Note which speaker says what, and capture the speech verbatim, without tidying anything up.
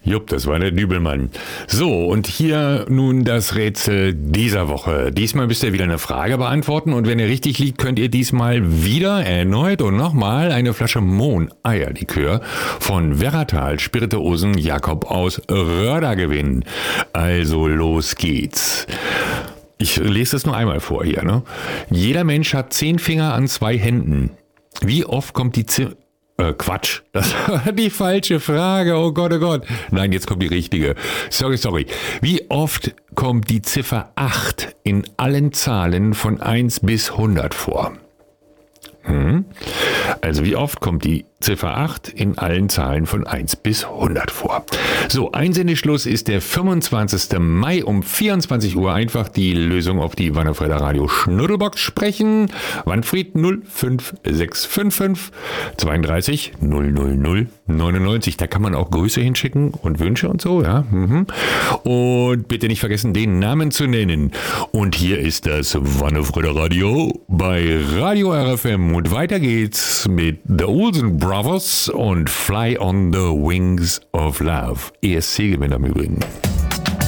Speaker 1: Jupp, das war der Dübelmann. So, und hier nun das Rätsel dieser Woche. Diesmal müsst ihr wieder eine Frage beantworten und wenn ihr richtig liegt, könnt ihr diesmal wieder erneut und nochmal eine Flasche Mohn-Eierlikör von Werratal Spirituosen Jakob aus Röhrda gewinnen. Also los geht's. Ich lese das nur einmal vor hier. Ne? Jeder Mensch hat zehn Finger an zwei Händen. Wie oft kommt die Ziffer... Äh, Quatsch, das war die falsche Frage. Oh Gott, oh Gott. Nein, jetzt kommt die richtige. Sorry, sorry. Wie oft kommt die Ziffer acht in allen Zahlen von eins bis hundert vor? Hm? Also wie oft kommt die Ziffer acht in allen Zahlen von eins bis hundert vor? So, Einsendeschluss ist der fünfundzwanzigster Mai um vierundzwanzig Uhr. Einfach die Lösung auf die Wanderfreder Radio Schnuddelbox sprechen. Wanfried null fünf sechs fünf fünf zweiunddreißig null null null neunundneunzig. Da kann man auch Grüße hinschicken und Wünsche und so, ja. Mhm. Und bitte nicht vergessen, den Namen zu nennen. Und hier ist das Wanderfreder Radio bei Radio R F M. Und weiter geht's mit The Olsen Brothers und Fly on the Wings of Love. E S C-Gewinner im Übrigen.